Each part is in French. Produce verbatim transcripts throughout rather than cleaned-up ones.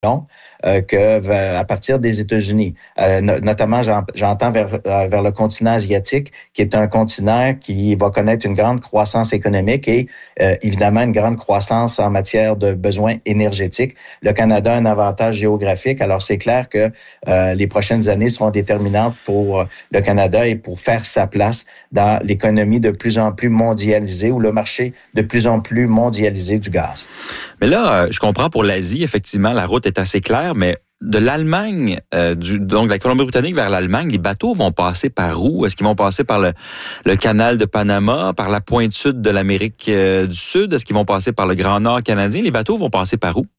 long euh, que à partir des États-Unis, euh, no- notamment j'en, j'entends vers vers le continent asiatique, qui est un continent qui va connaître une grande croissance économique et euh, évidemment une grande croissance en matière de besoins énergétiques. Le Canada a un avantage géographique, alors c'est clair que euh, les prochaines années seront déterminantes pour le Canada et pour faire sa place dans l'économie de plus en plus mondialisée ou le marché de plus en plus mondialisé du gaz. Mais là, je comprends pour l'Asie, effectivement, la route est assez claire, mais de l'Allemagne, euh, du, donc de la Colombie-Britannique vers l'Allemagne, les bateaux vont passer par où? Est-ce qu'ils vont passer par le, le canal de Panama, par la pointe sud de l'Amérique euh, du Sud? Est-ce qu'ils vont passer par le Grand Nord canadien? Les bateaux vont passer par où?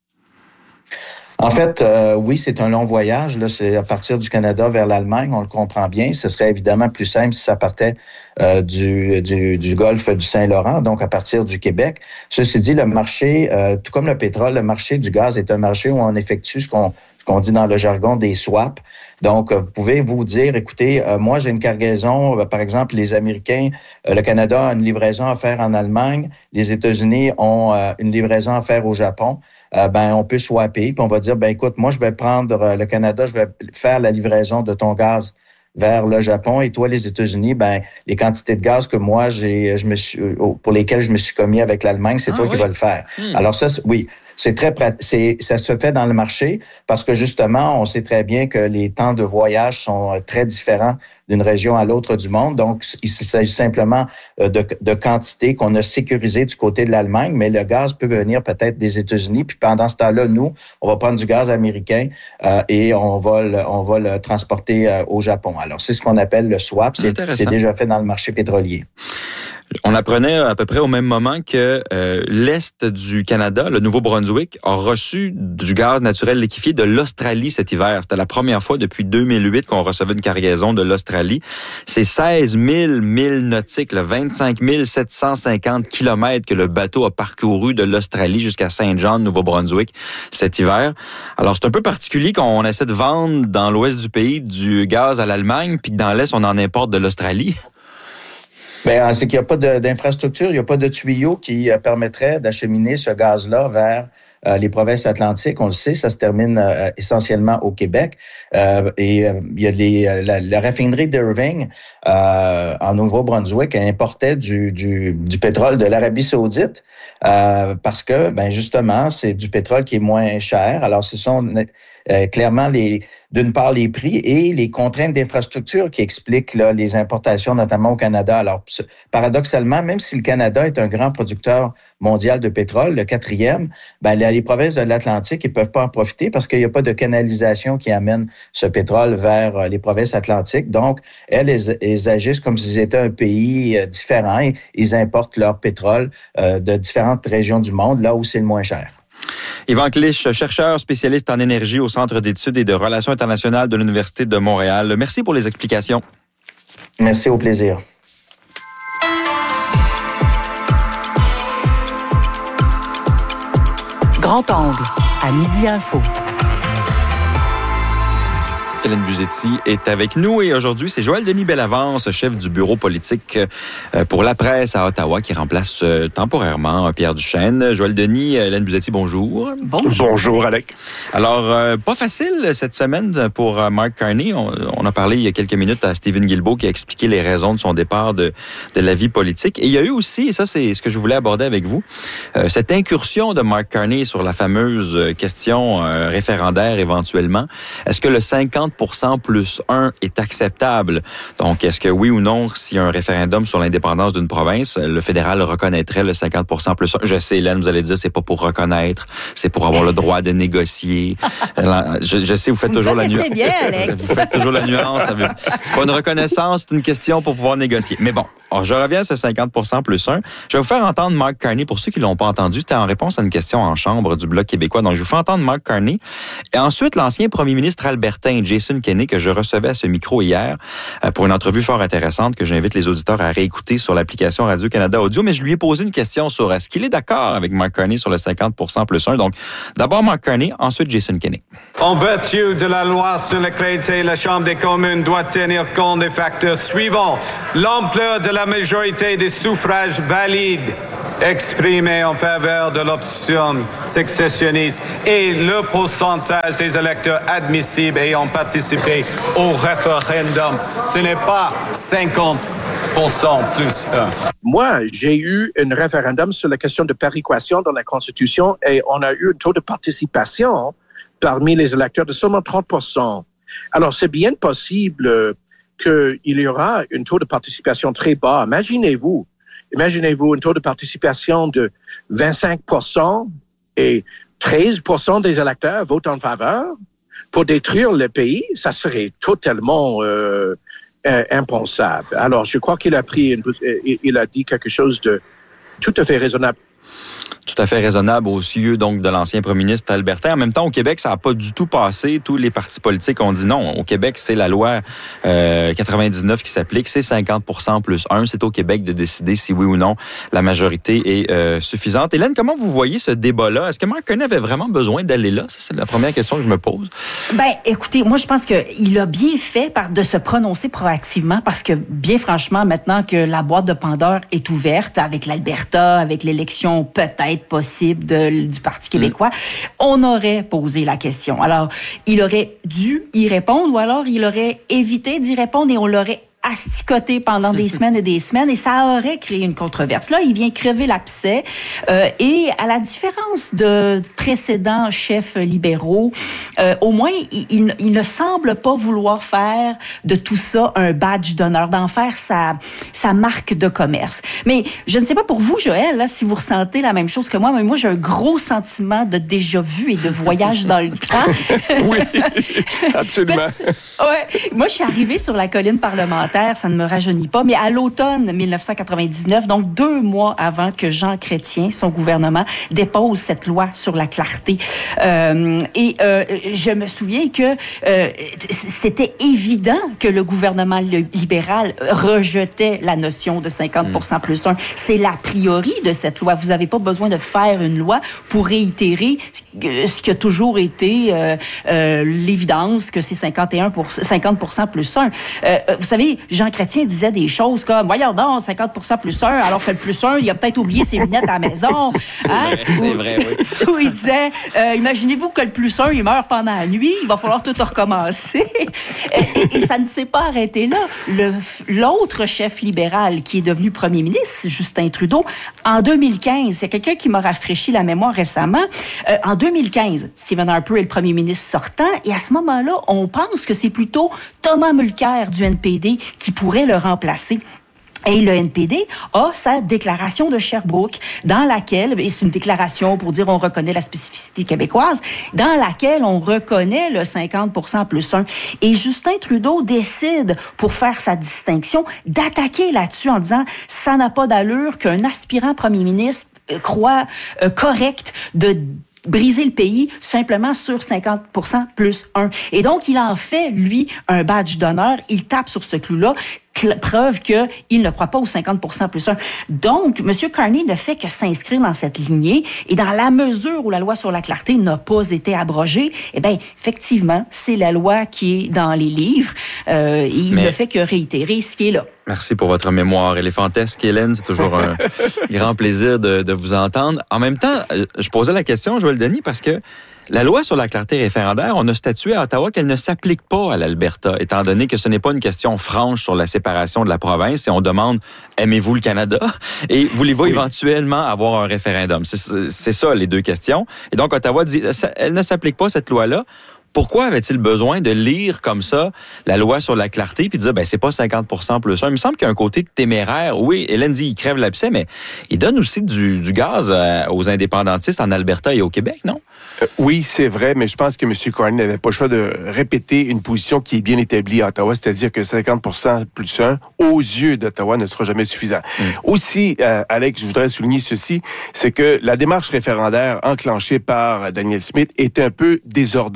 En fait, euh, oui, c'est un long voyage. Là, c'est à partir du Canada vers l'Allemagne, on le comprend bien. Ce serait évidemment plus simple si ça partait euh, du, du, du golfe du Saint-Laurent, donc à partir du Québec. Ceci dit, le marché, euh, tout comme le pétrole, le marché du gaz est un marché où on effectue ce qu'on ce qu'on dit dans le jargon des swaps. Donc, vous pouvez vous dire, écoutez, euh, moi, j'ai une cargaison, euh, par exemple, les Américains, euh, le Canada a une livraison à faire en Allemagne, les États-Unis ont euh, une livraison à faire au Japon. Euh, ben, on peut swapper, puis on va dire, ben, écoute, moi, je vais prendre euh, le Canada, je vais faire la livraison de ton gaz vers le Japon et toi, les États-Unis, ben, les quantités de gaz que moi, j'ai, je me suis, pour lesquelles je me suis commis avec l'Allemagne, c'est ah, toi oui. qui vas le faire. Hmm. Alors ça, oui. C'est très c'est ça se fait dans le marché parce que justement, on sait très bien que les temps de voyage sont très différents d'une région à l'autre du monde. Donc, il s'agit simplement de, de quantité qu'on a sécurisée du côté de l'Allemagne, mais le gaz peut venir peut-être des États-Unis. Puis pendant ce temps-là, nous, on va prendre du gaz américain euh, et on va le, on va le transporter euh, au Japon. Alors, c'est ce qu'on appelle le swap. C'est, c'est déjà fait dans le marché pétrolier. On apprenait à peu près au même moment que euh, l'Est du Canada, le Nouveau-Brunswick, a reçu du gaz naturel liquéfié de l'Australie cet hiver. C'était la première fois depuis deux mille huit qu'on recevait une cargaison de l'Australie. C'est seize mille milles nautiques, là, vingt-cinq mille sept cent cinquante kilomètres que le bateau a parcouru de l'Australie jusqu'à Saint-Jean, Nouveau-Brunswick, cet hiver. Alors, c'est un peu particulier qu'on essaie de vendre dans l'ouest du pays du gaz à l'Allemagne, puis que dans l'est, on en importe de l'Australie. Bien, c'est qu'il n'y a pas de, d'infrastructure, il n'y a pas de tuyaux qui euh, permettraient d'acheminer ce gaz-là vers euh, les provinces atlantiques. On le sait, ça se termine euh, essentiellement au Québec. Euh, et euh, il y a les, la, la raffinerie d'Irving euh, en Nouveau-Brunswick importait du, du, du pétrole de l'Arabie saoudite euh, parce que, ben justement, c'est du pétrole qui est moins cher. Alors, ce sont euh, clairement les d'une part les prix et les contraintes d'infrastructure qui expliquent là, les importations, notamment au Canada. Alors, paradoxalement, même si le Canada est un grand producteur mondial de pétrole, le quatrième, ben, les provinces de l'Atlantique, ils peuvent pas en profiter parce qu'il n'y a pas de canalisation qui amène ce pétrole vers les provinces atlantiques. Donc, elles, elles, elles agissent comme s'ils étaient un pays différent et ils importent leur pétrole euh, de différentes régions du monde, là où c'est le moins cher. Yvan Clich, chercheur spécialiste en énergie au Centre d'études et de relations internationales de l'Université de Montréal. Merci pour les explications. Merci, au plaisir. Grand angle, à Midi Info. Hélène Buzetti est avec nous et aujourd'hui, c'est Joël Denis Bellavance, chef du bureau politique pour la presse à Ottawa, qui remplace temporairement Pierre Duchesne. Joël Denis, Hélène Buzetti, bonjour. Bonjour. Bonjour, Alec. Alors, euh, pas facile cette semaine pour Mark Carney. On, on a parlé il y a quelques minutes à Stephen Guilbeault qui a expliqué les raisons de son départ de, de la vie politique. Et il y a eu aussi, et ça c'est ce que je voulais aborder avec vous, euh, cette incursion de Mark Carney sur la fameuse question euh, référendaire éventuellement. Est-ce que le cinquante pour cent plus un est acceptable? Donc, est-ce que oui ou non, s'il y a un référendum sur l'indépendance d'une province, le fédéral reconnaîtrait le cinquante pour cent plus un? Je sais, Hélène, vous allez dire, c'est pas pour reconnaître, c'est pour avoir le droit de négocier. Je, je sais, vous faites vous toujours la nuance. Bien, Alex. Vous faites toujours la nuance. C'est pas une reconnaissance, c'est une question pour pouvoir négocier. Mais bon, alors je reviens à ce cinquante pour cent plus un. Je vais vous faire entendre Mark Carney. Pour ceux qui l'ont pas entendu, c'était en réponse à une question en chambre du Bloc québécois. Donc, je vous fais entendre Mark Carney. Et ensuite, l'ancien premier ministre albertain, Jason Kenney, que je recevais à ce micro hier pour une entrevue fort intéressante que j'invite les auditeurs à réécouter sur l'application Radio-Canada Audio. Mais je lui ai posé une question sur est-ce qu'il est d'accord avec Mark Carney sur le cinquante pour cent plus un. Donc, d'abord Mark Carney, ensuite Jason Kenney. En vertu de la loi sur la crédité, la Chambre des communes doit tenir compte des facteurs suivants. L'ampleur de la majorité des suffrages valides exprimés en faveur de l'option sécessionniste et le pourcentage des électeurs admissibles ayant participé au référendum. Ce n'est pas cinquante pour cent plus un. Moi, j'ai eu un référendum sur la question de péréquation dans la Constitution et on a eu un taux de participation parmi les électeurs de seulement trente pour cent. Alors, c'est bien possible qu'il y aura un taux de participation très bas. Imaginez-vous, imaginez-vous un taux de participation de vingt-cinq pour cent et treize pour cent des électeurs votent en faveur pour détruire le pays. Ça serait totalement euh, impensable. Alors, je crois qu'il a pris, une, il a dit quelque chose de tout à fait raisonnable. Tout à fait raisonnable aux yeux donc de l'ancien premier ministre Albertin. En même temps, au Québec, ça n'a pas du tout passé. Tous les partis politiques ont dit non. Au Québec, c'est la loi euh, quatre-vingt-dix-neuf qui s'applique. C'est cinquante pour cent plus un. C'est au Québec de décider si oui ou non la majorité est euh, suffisante. Hélène, comment vous voyez ce débat-là? Est-ce que Mark Carney avait vraiment besoin d'aller là? Ça, c'est la première question que je me pose. Ben, écoutez, moi, je pense qu'il a bien fait par, de se prononcer proactivement parce que, bien franchement, maintenant que la boîte de Pandore est ouverte avec l'Alberta, avec l'élection peut-être possible de, du Parti québécois, mmh. on aurait posé la question. Alors, il aurait dû y répondre ou alors il aurait évité d'y répondre et on l'aurait asticoté pendant des semaines et des semaines et ça aurait créé une controverse. Là, il vient crever l'abcès euh, et à la différence de précédents chefs libéraux, euh, au moins, il, il, il ne semble pas vouloir faire de tout ça un badge d'honneur, d'en faire sa, sa marque de commerce. Mais je ne sais pas pour vous, Joël, là, si vous ressentez la même chose que moi, mais moi, j'ai un gros sentiment de déjà-vu et de voyage dans le temps. Oui, absolument. Ouais, moi, je suis arrivée sur la colline parlementaire. Ça ne me rajeunit pas, mais à l'automne dix-neuf cent quatre-vingt-dix-neuf, donc deux mois avant que Jean Chrétien, son gouvernement, dépose cette loi sur la clarté. Euh, et euh, je me souviens que euh, c'était évident que le gouvernement libéral rejetait la notion de cinquante pour cent plus un. C'est l'a priori de cette loi. Vous n'avez pas besoin de faire une loi pour réitérer ce qui a toujours été euh, euh, l'évidence que c'est cinquante et un pour cent, cinquante pour cent plus un. Euh, vous savez, Jean Chrétien disait des choses comme « Voyons donc, cinquante pour cent plus un, alors que le plus un, il a peut-être oublié ses lunettes à la maison. » C'est hein? vrai, c'est vrai, oui. Où il disait euh, « Imaginez-vous que le plus un, il meurt pendant la nuit, il va falloir tout recommencer. » et, et ça ne s'est pas arrêté là. Le, l'autre chef libéral qui est devenu premier ministre, Justin Trudeau, en deux mille quinze, c'est quelqu'un qui m'a rafraîchi la mémoire récemment, euh, en deux mille quinze, Stephen Harper est le premier ministre sortant, et à ce moment-là, on pense que c'est plutôt Thomas Mulcair du N P D qui pourrait le remplacer. Et le N P D a sa déclaration de Sherbrooke, dans laquelle, et c'est une déclaration pour dire on reconnaît la spécificité québécoise, dans laquelle on reconnaît le cinquante pour cent plus un. Et Justin Trudeau décide, pour faire sa distinction, d'attaquer là-dessus en disant ça n'a pas d'allure qu'un aspirant premier ministre croit euh, correct de briser le pays simplement sur cinquante pour cent plus un. Et donc, il en fait, lui, un badge d'honneur. Il tape sur ce clou-là. Preuve qu'il ne croit pas au cinquante pour cent plus un. Donc, M. Carney ne fait que s'inscrire dans cette lignée et dans la mesure où la loi sur la clarté n'a pas été abrogée, eh bien, effectivement, c'est la loi qui est dans les livres euh, et il Mais... ne fait que réitérer ce qui est là. Merci pour votre mémoire éléphantesque, Hélène. C'est toujours un grand plaisir de, de vous entendre. En même temps, je posais la question, Joël Denis, parce que la loi sur la clarté référendaire, on a statué à Ottawa qu'elle ne s'applique pas à l'Alberta, étant donné que ce n'est pas une question franche sur la séparation de la province et on demande « Aimez-vous le Canada? » et voulez-vous oui. éventuellement avoir un référendum? C'est, c'est ça, les deux questions. Et donc, Ottawa dit « Elle ne s'applique pas, cette loi-là. » Pourquoi avait-il besoin de lire comme ça la loi sur la clarté puis de dire ben c'est pas cinquante pour cent plus un? Il me semble qu'il y a un côté téméraire. Oui, Hélène dit il crève l'abcès, mais il donne aussi du, du gaz aux indépendantistes en Alberta et au Québec, non? Euh, oui, c'est vrai, mais je pense que M. Carney n'avait pas le choix de répéter une position qui est bien établie à Ottawa, c'est-à-dire que cinquante pour cent plus un, aux yeux d'Ottawa, ne sera jamais suffisant. Mm. Aussi, euh, Alex, je voudrais souligner ceci, c'est que la démarche référendaire enclenchée par Daniel Smith est un peu désordonnée. En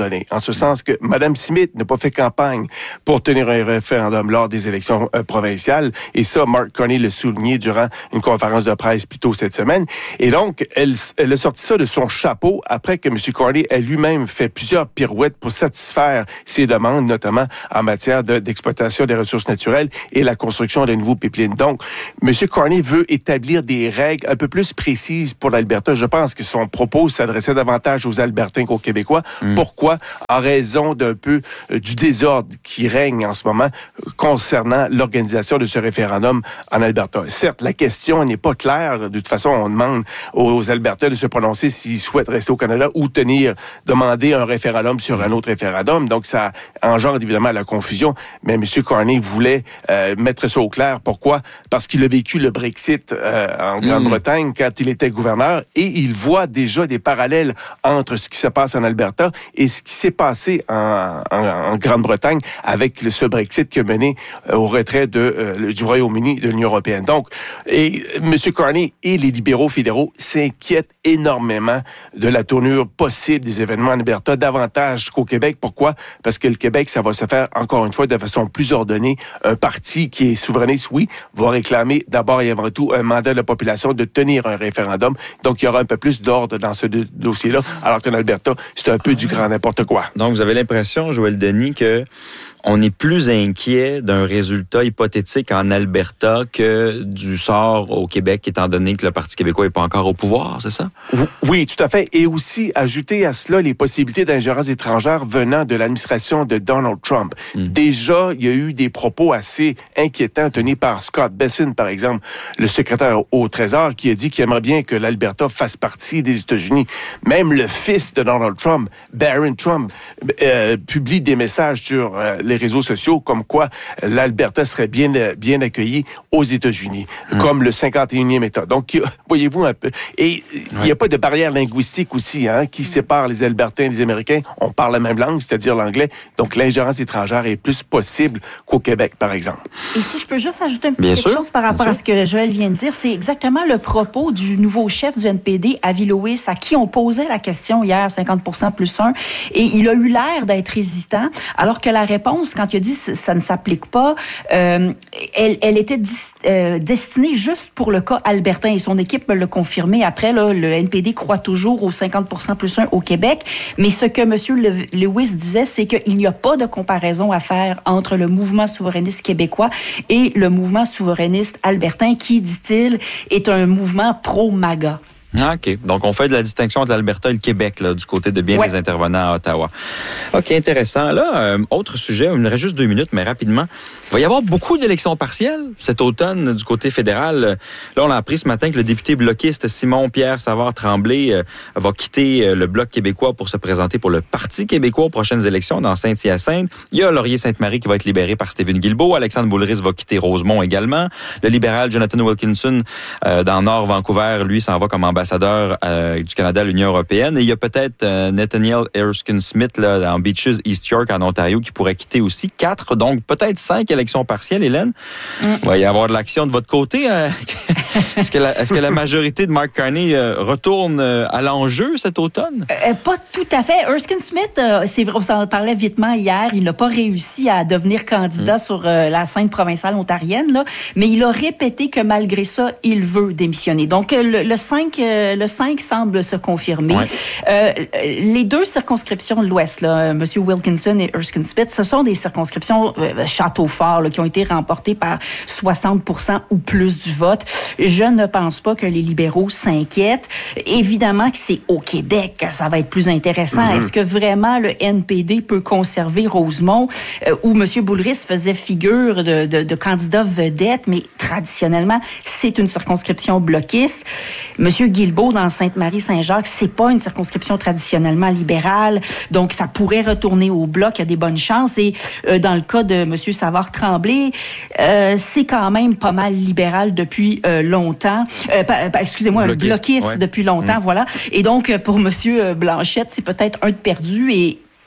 ce sens que Mme Smith n'a pas fait campagne pour tenir un référendum lors des élections euh, provinciales. Et ça, Mark Carney l'a souligné durant une conférence de presse plus tôt cette semaine. Et donc, elle, elle a sorti ça de son chapeau après que M. Carney ait lui-même fait plusieurs pirouettes pour satisfaire ses demandes, notamment en matière de, d'exploitation des ressources naturelles et la construction de nouveaux pipelines. Donc, M. Carney veut établir des règles un peu plus précises pour l'Alberta. Je pense que son propos s'adressait davantage aux Albertains qu'aux Québécois. Mm. Pourquoi? En raison d'un peu euh, du désordre qui règne en ce moment euh, concernant l'organisation de ce référendum en Alberta. Certes, la question n'est pas claire. De toute façon, on demande aux, aux Albertains de se prononcer s'ils souhaitent rester au Canada ou tenir, demander un référendum sur un autre référendum. Donc, ça engendre évidemment la confusion. Mais M. Carney voulait euh, mettre ça au clair. Pourquoi? Parce qu'il a vécu le Brexit euh, en Grande-Bretagne mmh. quand il était gouverneur et il voit déjà des parallèles entre ce qui se passe en Alberta et ce qui s'est passé en, en, en Grande-Bretagne avec le, ce Brexit qui a mené euh, au retrait de, euh, du Royaume-Uni de l'Union européenne. Donc, et, M. Carney et les libéraux fédéraux s'inquiètent énormément de la tournure possible des événements en Alberta, davantage qu'au Québec. Pourquoi? Parce que le Québec, ça va se faire, encore une fois, de façon plus ordonnée. Un parti qui est souverainiste, oui, va réclamer d'abord et avant tout un mandat de la population de tenir un référendum. Donc, il y aura un peu plus d'ordre dans ce do- dossier-là, alors qu'en Alberta, c'est un peu du grand n'importe quoi. Donc, vous avez l'impression, Joël Denis, que on est plus inquiet d'un résultat hypothétique en Alberta que du sort au Québec, étant donné que le Parti québécois n'est pas encore au pouvoir, c'est ça? Oui, tout à fait. Et aussi, ajouter à cela les possibilités d'ingérence étrangère venant de l'administration de Donald Trump. Mm. Déjà, il y a eu des propos assez inquiétants tenus par Scott Bessent, par exemple, le secrétaire au Trésor, qui a dit qu'il aimerait bien que l'Alberta fasse partie des États-Unis. Même le fils de Donald Trump, Barron Trump, euh, publie des messages sur euh, les réseaux sociaux comme quoi l'Alberta serait bien bien accueillie aux États-Unis, mmh. comme le cinquante et unième État. Donc, voyez-vous un peu. Et il ouais. n'y a pas de barrière linguistique aussi hein, qui sépare les Albertains des Américains. On parle la même langue, c'est-à-dire l'anglais. Donc, l'ingérence étrangère est plus possible qu'au Québec, par exemple. Et si je peux juste ajouter un petit bien quelque sûr, chose par rapport à ce que Joël vient de dire, c'est exactement le propos du nouveau chef du N P D, Avi Lewis, à qui on posait la question hier, cinquante pour cent plus un, et il a eu l'air d'être hésitant, alors que la réponse quand il a dit ça ne s'applique pas, euh, elle, elle était dis, euh, destinée juste pour le cas albertain et son équipe me l'a confirmé. Après, là, le N P D croit toujours aux cinquante pour cent plus un au Québec, mais ce que M. Lewis disait, c'est qu'il n'y a pas de comparaison à faire entre le mouvement souverainiste québécois et le mouvement souverainiste albertain qui, dit-il, est un mouvement pro-MAGA. Ah, OK. Donc, on fait de la distinction entre l'Alberta et le Québec, là, du côté de bien ouais. des intervenants à Ottawa. OK, intéressant. Là, euh, autre sujet, il me reste juste deux minutes, mais rapidement. Il va y avoir beaucoup d'élections partielles cet automne du côté fédéral. Là, on a appris ce matin que le député bloquiste Simon-Pierre Savard-Tremblay euh, va quitter le Bloc québécois pour se présenter pour le Parti québécois aux prochaines élections dans Saint-Hyacinthe. Il y a Laurier-Sainte-Marie qui va être libéré par Stephen Guilbeault. Alexandre Boulris va quitter Rosemont également. Le libéral Jonathan Wilkinson, euh, dans Nord Vancouver, lui, s'en va comme ambassadeur Euh, du Canada à l'Union européenne. Et il y a peut-être euh, Nathaniel Erskine-Smith là, dans Beaches, East York, en Ontario, qui pourrait quitter aussi. Quatre, donc peut-être cinq élections partielles, Hélène. Mm. Il va y avoir de l'action de votre côté. Euh, est-ce, que la, est-ce que la majorité de Mark Carney euh, retourne euh, à l'enjeu cet automne? Euh, pas tout à fait. Erskine-Smith, euh, c'est vrai, on s'en parlait vitement hier, il n'a pas réussi à devenir candidat mm. sur euh, la scène provinciale ontarienne, là, mais il a répété que malgré ça, il veut démissionner. Donc, le, le cinq... Euh, Le cinq semble se confirmer. Ouais. Euh, les deux circonscriptions de l'Ouest, là, M. Wilkinson et Erskine-Smith, ce sont des circonscriptions euh, château fort là, qui ont été remportées par soixante pour cent ou plus du vote. Je ne pense pas que les libéraux s'inquiètent. Évidemment que c'est au Québec que ça va être plus intéressant. Mm-hmm. Est-ce que vraiment le N P D peut conserver Rosemont, euh, où M. Boulris faisait figure de, de, de candidat vedette, mais traditionnellement, c'est une circonscription bloquiste. M. Guilbeault dans Sainte-Marie-Saint-Jacques, c'est pas une circonscription traditionnellement libérale, donc ça pourrait retourner au Bloc, il y a des bonnes chances. Et euh, dans le cas de M. Savard-Tremblay, euh, c'est quand même pas mal libéral depuis euh, longtemps. Euh, pa, pa, excusez-moi, bloquiste, bloquiste ouais. depuis longtemps, mmh. voilà. Et donc, pour M. Blanchette, c'est peut-être un de perdu et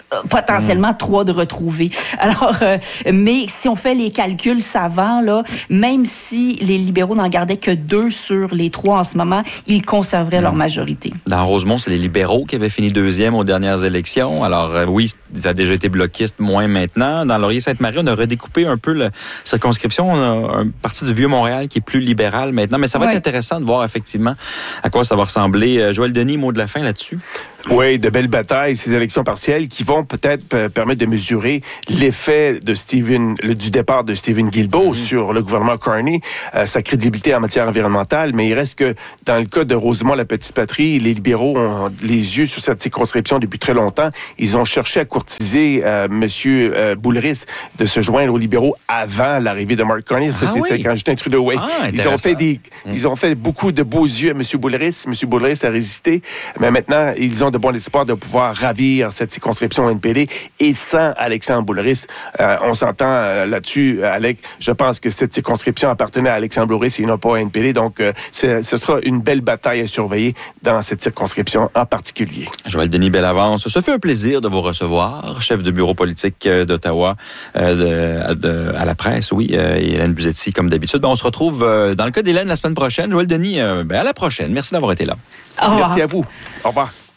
potentiellement mmh. trois de retrouvés. Alors, euh, mais si on fait les calculs savants, là, même si les libéraux n'en gardaient que deux sur les trois en ce moment, ils conserveraient mmh. leur majorité. Dans Rosemont, c'est les libéraux qui avaient fini deuxième aux dernières élections. Alors, euh, oui, ça a déjà été bloquiste, moins maintenant. Dans Laurier-Sainte-Marie, on a redécoupé un peu la circonscription. On a une partie du Vieux-Montréal qui est plus libérale maintenant. Mais ça va ouais. être intéressant de voir effectivement à quoi ça va ressembler. Euh, Joël Denis, mot de la fin là-dessus? Oui, de belles batailles, ces élections partielles qui vont peut-être p- permettre de mesurer l'effet de Stephen, le, du départ de Stephen Guilbeault mmh. sur le gouvernement Carney, euh, sa crédibilité en matière environnementale. Mais il reste que dans le cas de Rosemont, la petite patrie, les libéraux ont les yeux sur cette circonscription depuis très longtemps. Ils ont cherché à courtiser euh, Monsieur euh, Boulris de se joindre aux libéraux avant l'arrivée de Mark Carney. Ça, ah, c'était oui. quand Justin Trudeau. Oui. Ah, ils ont fait des, mmh. ils ont fait beaucoup de beaux yeux à Monsieur Boulris. Monsieur Boulris a résisté, mais maintenant ils ont de bon espoir de pouvoir ravir cette circonscription N P D. Et sans Alexandre Boulris, euh, on s'entend euh, là-dessus, Alec, je pense que cette circonscription appartenait à Alexandre Boulris et non pas à N P D. Donc, euh, ce sera une belle bataille à surveiller dans cette circonscription en particulier. Joël Denis Bellavance, ça fait un plaisir de vous recevoir, chef de bureau politique d'Ottawa, euh, de, de, à la presse, oui, euh, et Hélène Buzetti, comme d'habitude. Ben, on se retrouve euh, dans le cas d'Hélène la semaine prochaine. Joël Denis, euh, ben, à la prochaine. Merci d'avoir été là. Merci à vous. Au revoir.